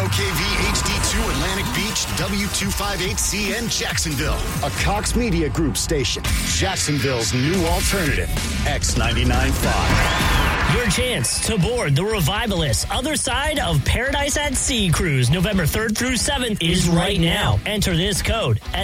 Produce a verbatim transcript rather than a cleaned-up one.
O K V H D two Atlantic Beach, W two fifty-eight C N Jacksonville. A Cox Media Group station. Jacksonville's new alternative. X ninety-nine point five. Your chance to board the Revivalist Other Side of Paradise at Sea cruise November third through seventh is right now. Enter this code at